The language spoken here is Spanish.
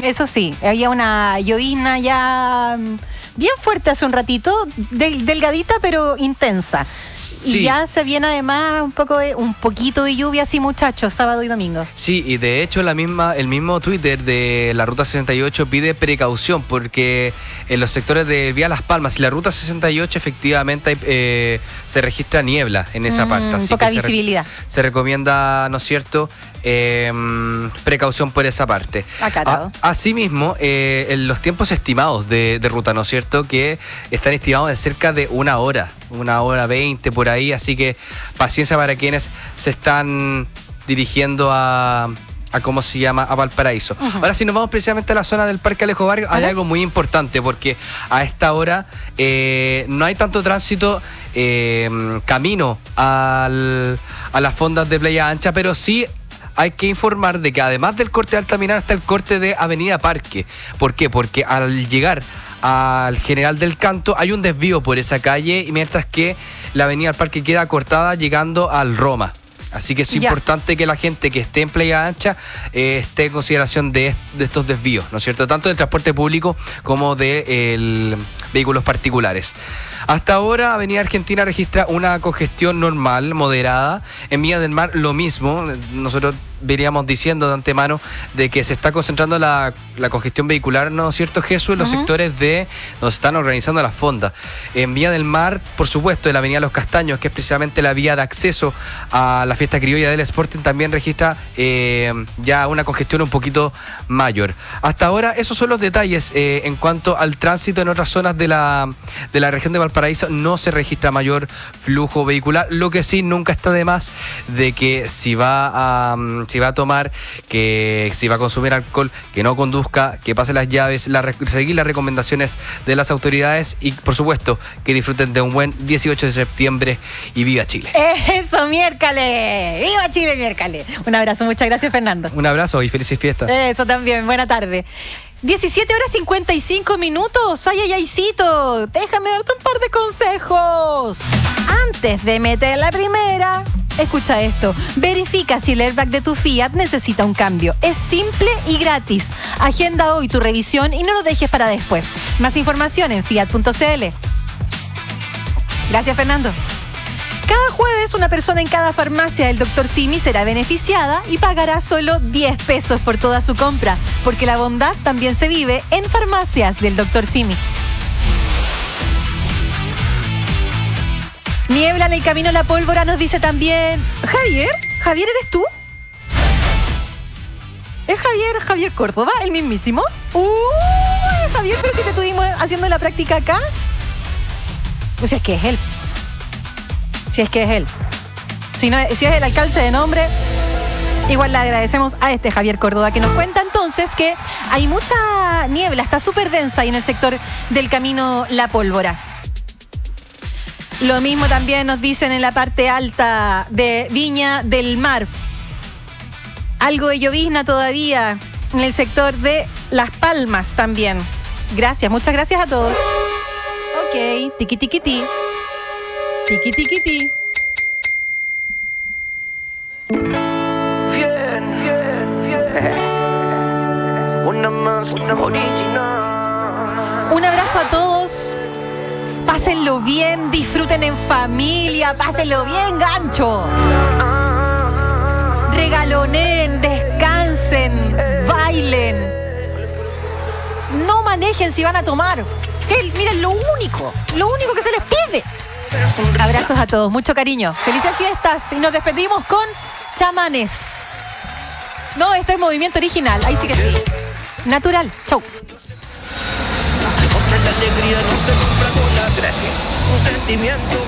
Eso sí, había una llovizna ya bien fuerte hace un ratito, delgadita pero intensa. Sí. Y ya se viene además un poquito de lluvia, sí, muchachos, sábado y domingo. Sí, y de hecho el mismo Twitter de la Ruta 68 pide precaución porque en los sectores de Vía Las Palmas y la Ruta 68 efectivamente se registra niebla en esa parte. Así poca que visibilidad. Se recomienda, ¿no es cierto?, precaución por esa parte. Asimismo, en los tiempos estimados de ruta, ¿no es cierto?, que están estimados de cerca de 1 hora 20 por ahí, así que paciencia para quienes se están dirigiendo a ¿cómo se llama?, a Valparaíso. Uh-huh. Ahora, si nos vamos precisamente a la zona del Parque Alejo Barrios, hay algo muy importante, porque a esta hora no hay tanto tránsito camino a las fondas de Playa Ancha, pero sí hay que informar de que además del corte de Altamirano está el corte de Avenida Parque. ¿Por qué? Porque al llegar al General del Canto hay un desvío por esa calle, y mientras que la Avenida Parque queda cortada llegando al Roma. Así que es importante que la gente que esté en Playa Ancha esté en consideración de estos desvíos, ¿no es cierto? Tanto del transporte público como de vehículos particulares. Hasta ahora, Avenida Argentina registra una congestión normal, moderada. En Viña del Mar, lo mismo. Nosotros veníamos diciendo de antemano de que se está concentrando la congestión vehicular, ¿no es cierto, Jesús?, en los sectores de donde se están organizando las fondas. En Viña del Mar, por supuesto, en la Avenida Los Castaños, que es precisamente la vía de acceso a la fiesta criolla del Sporting, también registra ya una congestión un poquito mayor. Hasta ahora, esos son los detalles. En cuanto al tránsito en otras zonas de la región de Valparaíso, no se registra mayor flujo vehicular. Lo que sí, nunca está de más de que si va a tomar, que si va a consumir alcohol, que no conduzca, que pase las llaves, seguir las recomendaciones de las autoridades y, por supuesto, que disfruten de un buen 18 de septiembre y ¡viva Chile! ¡Eso, miércoles! ¡Viva Chile, miércoles! Un abrazo, muchas gracias, Fernando. Un abrazo y felices fiestas. Eso también, buena tarde. 17:55. ¡Ay, aycito! Déjame darte un par de consejos. Antes de meter la primera, escucha esto. Verifica si el airbag de tu Fiat necesita un cambio. Es simple y gratis. Agenda hoy tu revisión y no lo dejes para después. Más información en fiat.cl. Gracias, Fernando. Cada jueves, una persona en cada farmacia del Dr. Simi será beneficiada y pagará solo 10 pesos por toda su compra, porque la bondad también se vive en farmacias del Dr. Simi. Niebla en el camino La Pólvora, nos dice también Javier. ¿Javier eres tú? ¿Es Javier Córdoba, el mismísimo? Javier, pero si te estuvimos haciendo la práctica acá. Pues es que es él. Si es él. Si es el alcance de nombre, igual le agradecemos a este Javier Córdoba, que nos cuenta entonces que hay mucha niebla, está súper densa ahí en el sector del camino La Pólvora. Lo mismo también nos dicen en la parte alta de Viña del Mar. Algo de llovizna todavía en el sector de Las Palmas también. Gracias, muchas gracias a todos. Ok, tiqui tiqui ti. Tiqui tiqui ti. Una más, una original. Un abrazo a todos. Pásenlo bien, disfruten en familia, pásenlo bien, gancho. Regalonen, descansen, bailen. No manejen si van a tomar. Sí, miren, lo único que se les pide. Abrazos a todos, mucho cariño. Felices fiestas y nos despedimos con Chamanes. No, este es movimiento original, ahí sí que sí. Natural, chau. La alegría no se compra con la gracia. Un sentimiento